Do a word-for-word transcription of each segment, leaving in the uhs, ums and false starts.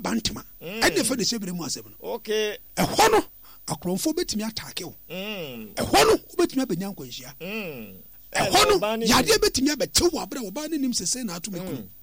bantama and the for the seven was seven. Okay. A hono, a cromfo bet me attack you. A hono, bet me up in Yankosia. A hono, Yadia bet me up at two abra or banning him to say now to me.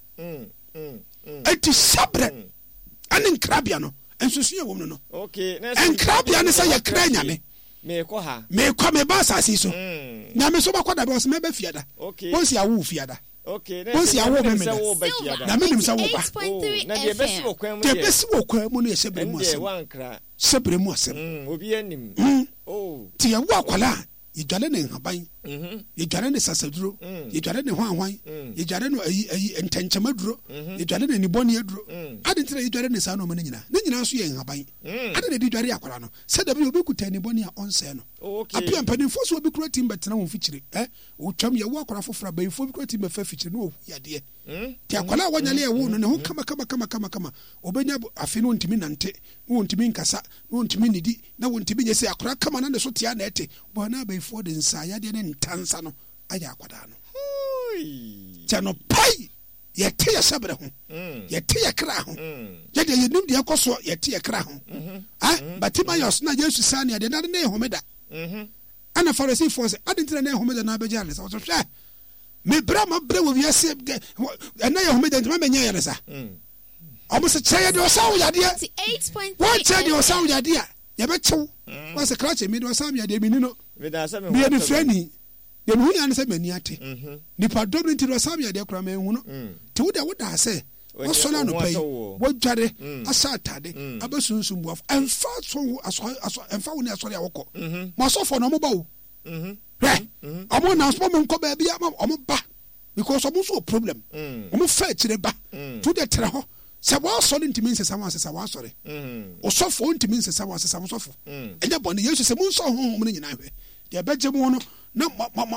It is sabre and in Crabiano, and so see a woman. Okay, and Crabiano say a cranium. Me koha me kwa me basa siso na me so bakwada be me be fiada okay won si awu fiada okay won si awu me me na me nim sa wo ba na de besi wo kwa mu de besi wo kwa mu no ye sebre mu asem wankra sebre mu asem mm obi anim oh ti ye wo akwala idwale ne haban mhm idwale ne sasaduro idwale ne hwanhwan idwale no ayi ayi entanchamaduro idwale ne niboni aduro adintra idwale ne sa no me nyina ne nyina so ye haban ade ne idwale akwala no se da bi obi kuta niboni a onse no apia mpani fo so obi kura timba tena wo fikyire eh otwam ye wo akwala fofora ba ifo obi kura timba fa fikyire no yade ti akwala wanyale ye wo no ne ho kama kama kama kama kama obenya afi no ntimi nante wo ntimi nkasa wo ntimi nidi na wo ntimi nyese akwala kama na ne so tia na ete bo na ba ifo de nsa yade ne ntansa no aya akwada no hoi tano pai ye te ye sabre ho ye te ye kra ho ye de ye nim de akoso ye te ye kra ho ah batima yos na yesu sani ade na ne homeda mhm ana farisi force adintra na homeda na abegya le so so hwe me bra ma bra wo wiase na ye homeda ntama menya ye resa mhm omo se cheye de osawo yade what cheye de osawo yade a ye be chew was a clutch me de osawo yade mi ni no me da sa me me de frani de hu ya ne se mani ate mhm nipa dominant de osawo yade kra me hu no ti wo de wo da se wo so na no pai wo dware asa atade abasunsun buaf emfa so aso aso emfa wo ne aso ya woko mo so fo no mo ba wo mhm right omo na so mo nko ba bia omo ba because omo so problem omo fa chire ba to de tre ho se wo so no ntimi nsesa wo asesa wo asore mhm o so fo ntimi nsesa wo asesa wo so fo enye bone yesu se mo so ho mo nyina hwe de beje mo no na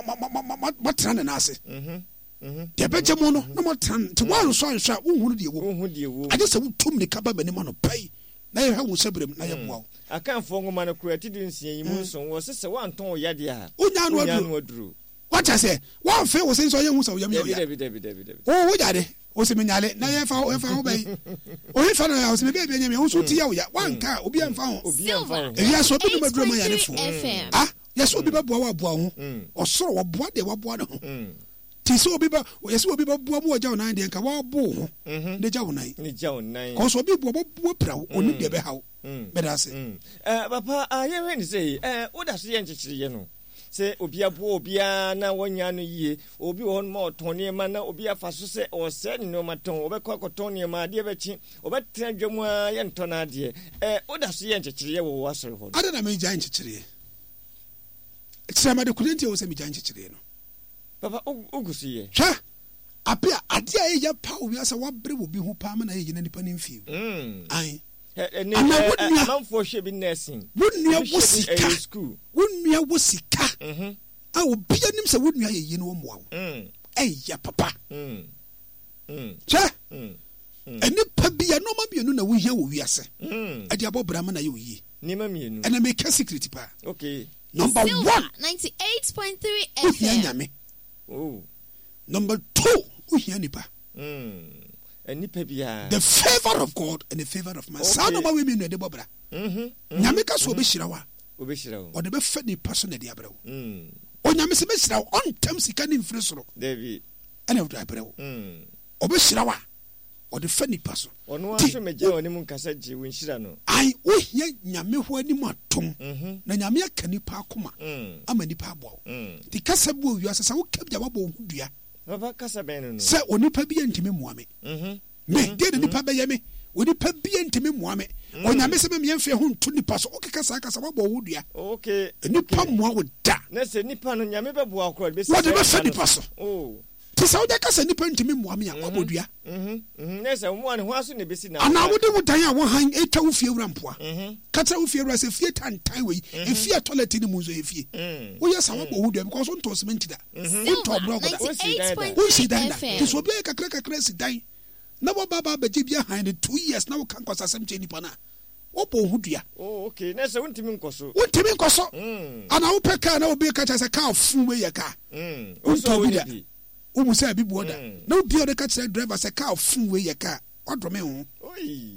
mo tra na ase mhm mhm de beje mo no na mo tran te wo so ansha wo hunu de wo wo de wo ade se wo tum ne kaba bani ma no pai na ye hwe wo sebrem na ye boa akan fo ngoma na kurati di nsia yi mu so wo se se wan ton yade a unya no aduru what I say wan fe wo se so ye hu so yam yo ya David David David o wo jade o se menyale na ye fa o fa ho bai o he fa no ya o se me be be nyame ho so ti ya wo ya wan ka obi an fa ho obi an fa ho e ya so bi no maduro ma ya ne fo ah yes obi ba boa wa boa ho o soro wo boa de wa boa no ti so obi ba yes obi ba boa mo ja onan de nka wa bo ho de ja onan ni ja onan ko so obi boa boa pra oni de be hawo be da se eh papa aye we ni say eh o da so ye nchechire ye no se obi abo obi na wonya no yie obi wo no ma otone ma na obi afa so se o se ni no maton obekọ akotone ma de bechi obetra dwam a ye ntona de eh o da so ye nchechire ye wo wasoro ho ada na me ja nchechire tsama de kudenti wo se me ja nchechire no papa ogusu ye hwa apia ade a ye pa obi asa wabre obi ho pa ma na ye na nipa ne mfi mm ai ene manfo hwe bi nursing wonnua wo sika wonnua wo sika mhm a obi anim se wonnua ye ye no mo awo mm eh ya papa mm mm cha mm ene pa bia no ma bienu na wo hia wo wiase mm ade abobra ma na ye wo yi ni ma mienu ene me ka secret pa okay number one ninety-eight point three F M oh number two wo hia nipa mm enipa bia the favor of God and the favor of man sa no ma we me no de bobra mhm nyame ka so obehira wa obehira wo ode be fa ni person na de abra wo mm o nyame se behira wo on tam sika ni mfiri soro David ana wo abra wo mm obehira wa ode fa ni person ono aso meje oni mu nkasa ji wo nhira no ai o hia nyame ho ani mu atom na nyame aka nipa akoma ama nipa abo ti kasa bu owi asasa wo kabja wabo hudua baba kasa ben no se onipa bi ntimi muame mhm me de de nipa be yeme onipa bi ntimi muame onyame se me yemfe ho ntu nipa so okeka sa kasa wabo hudua okay nipa mua wo da na se nipa no nyame be bo akora be se wo de be fa nipa so oh ti sa wo de kasa nipa ntimi muame a wabo dua mhm mhm na se mo an ho aso ne be si na ana wo de wo dan a wo han etwa wo fie wura mpoa mhm katra wo fie wura se fie tantan we e fie toilet ni mu zo e fie wo ya sa wabo hudua because on to cement da into bro ko wo si dan da ti so be kakra kakra si dan na wo baba ba jibia han de two years na wo kan kwasa sem che nipa na wo bo hudua oh okay na se wontimi nkoso wontimi nkoso ana wo peka na wo be ka cha se ka fu we ye ka mm wo bi da wo mu sa bi bo da na wo bi o de ka cha driver se ka fu we ye ka odome ho oi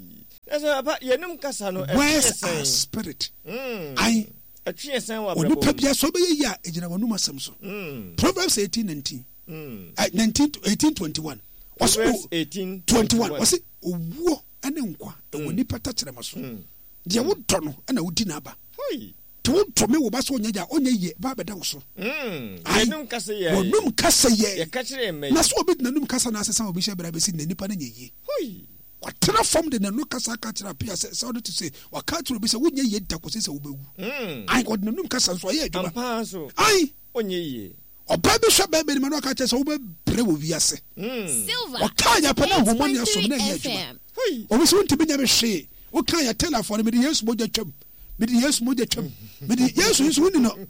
Esa aba yenum kasa no words are spirit. Mm. I atwe sen wa onipa bia so be yi a ejina wanum asem so. Proverbs eighteen nineteen. Mm. Uh, nineteen eighteen twenty-one. Proverbs eighteen twenty-one. Was it owuo ene nkwa e woni pata kyerema so. De wo dɔ no na wodi na aba. Hoi. To wo tɔ me wo ba so onya ja onya ye ba beda wo so. Mm. Yenum kasa ye. Wonum kasa ye. Ye ka kyerɛ me. Na so obi nanum kasa na asesa obi hye bra be si na nipa na nye ye. Hoi. Watena from the nanu kasa ka kyerɛ pia sɛ sɛ to say wa ka kyerɛ obi sɛ wonya ye da ko sɛ wo bewu. Mm. Ai god nanum kasa so ye adwuma. Ampa so. Ai onye ye. Oba bi hwɛ ba be ni ma no ka kyerɛ sɛ wo be bre wo wiase. Mm. Silver. Wa ka nya pa na homoni aso na ye adwuma. Hoi. Obi so ntimi nya be hwe. Wo ka ya telephone me de Yesu moja twam. Me de Yesu moja twam. Me de Yesu Yesu woni no.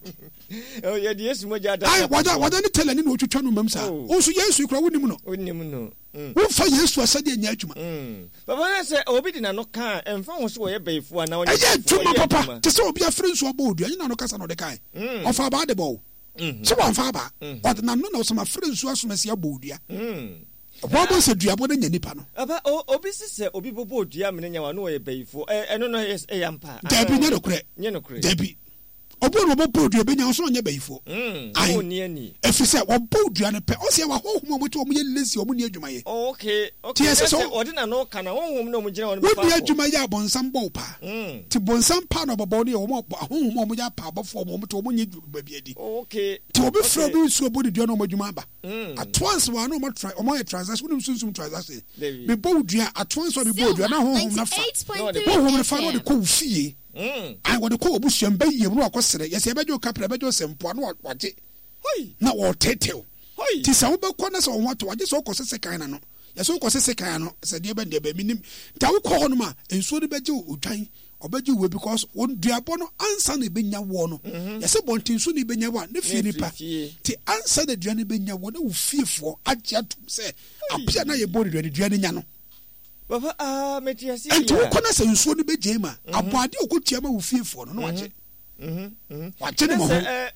Oh ye de Yesu moja da. Ai wada wada ni tele ni no twatwa no mam sa. O so Yesu kura woni mu no. Woni mu no. Wo fa Yesu asade nya adwuma. Mm. Baba na se obi di na no ka emfa ho so wo ye bayifo na wo ye. Aye twuma papa. Te se obi afre nso obo odua. Ina no kasa no de kai. Ofa ba de bo. So wan fa ba. O de na no na so ma afre nso asomasi abo odua. Mm. Obo se dua bo de nya nipa no. Aba obi se obi bobo odua me nya wa no wo ye bayifo. Eh eno no yes e yampa. Dabi nya no kure. Nya no kure. Dabi. Obo no bobo odua be nya so nya bayifo. Mm. Oni ani. Efise obo odua no pe. O se wa hohom omo to omo ye lesi omo ni adwuma ye. Okay. Okay. So odi na no kana hohom na omo gina won fa. Wo ni adwuma ye abonsam bo pa. Ti bonsam pa no bobo ni omo hohom omo ya pa abofo omo to omo ni ba bi adi. Okay. Ti obi fro bi su obo dua no omo adwuma ba. At once wa no omo try omo ye transaction no sunsum transaction. Me bo dua at once o bi bo dua na hohom na fa. Hohom na fa no de ko fie. Mm. I want to call Busham Bay, you know, yes, I bet you capra bejo sempo no watch it. Hoi, now or tetel. Hoi, tis over corners on what to just all cause a secano. Yes, all cause a secano, said the bend the minim. Tau cornma, and so the bejo utai, or bejo will because one diabono answer the benya one. Yes, a bontin soon benya one, the Philippa. To answer the journey benya one who fear for, I just say, appear na your body ready, Gianniano. Baba ah metiasi ya. Enti ukona se nsuo no bejema, aboade okotua ma wo fie fo no no wache. Mhm. Mhm. Wache ne mo ho. Eh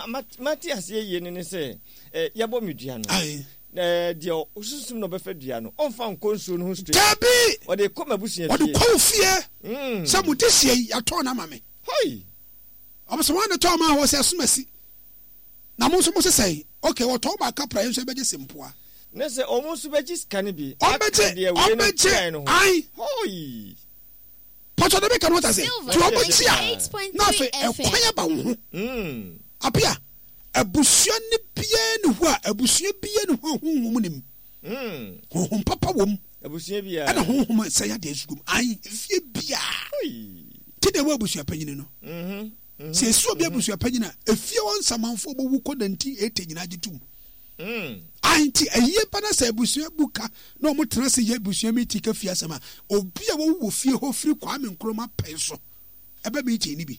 matiasi ye ne ne se eh yabo medua no. Ai. Eh de osusum no befa dua no. Onfa nkonsuo no ho straight. Tabi. O de koma busia fie. O de ko fie. Mm. Sa mutesie ya to na mame. Hoi. Obo so wan to ma ho se asumasi. Na mo so mo se sei. Okay, wo to ba kapra yenso beje sempoa. Nese omusu beji scan bi. Obeje, obeje. Ai. Hoi. Pato de be kan what I say. To obeje a. Na fe e kwaya ba wo. Mm. Apia. Abusua ne bia ne ho a abusua bia ne ho honhom nim. Mm. Honhom papa wom. Abusua bia. Ana honhom say ya de asugum. Ai, fie bia. Hoi. Ti de wo abusua panyine no. Mhm. Se esu obi abusua panyina, efie won samanfo bo wu kodanti ete nyina agitum. Mm. Anti aye pana sa abusua buka na omo tena se ye abusua meti ka fia sama obi a wo wo fie ho firi kwa me nkroma pen so ebe be ti ni bi.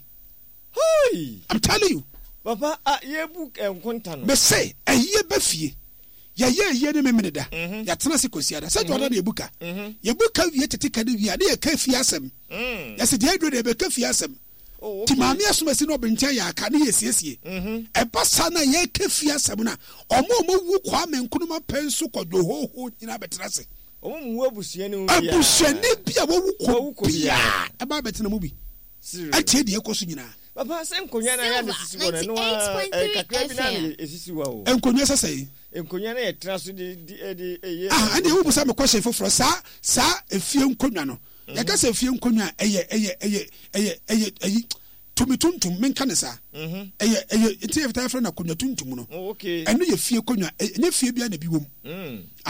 Hoi, I'm telling you papa a ye book enkonta no be say aye ba fie ya ye ye ne memene da ya tena se kosia da se joda na ebuka ye buka wie tetika de wie na ye ka fie asem ya se de adro de be ka fie asem. Oh, okay. Ti maami asomasi no obintia ya aka ne yesiesie. Mhm. E basa na ye kefia asem na omo omo wu kwa me nkunuma penso kodwo hoho nyina betena se. Omo mu abusua ne wu bia. Abusua ne bia wo wu ko bia. E ba betena mu bi. Atie de ekoso nyina. Papa se nkonya na ya nesisi wo no e kakra bi na esisi wa o. Enkonya sesai. Enkonya na ye tra so de de eye. Ah, ande wo busa me question foforo sa sa efie nkonwa no. Ya ka se efie nkonwa eye eye eye eye eye eye tumi tuntum menka ne sa. Mhm. Eye eye enti efta efra na konwa tuntum no. Okay. Eno ye fie konwa, ne fie bia na bi wom. Mhm.